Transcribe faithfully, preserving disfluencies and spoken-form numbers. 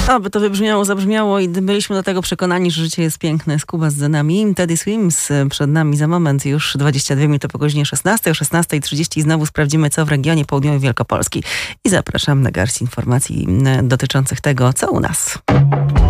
Aby to wybrzmiało, zabrzmiało i byliśmy do tego przekonani, że życie jest piękne. Skuba za nami. Teddy Swims przed nami za moment, już dwadzieścia dwie minuty po godzinie szesnastej. O szesnasta trzydzieści znowu sprawdzimy, co w regionie południowym Wielkopolski. I zapraszam na garść informacji dotyczących tego, co u nas.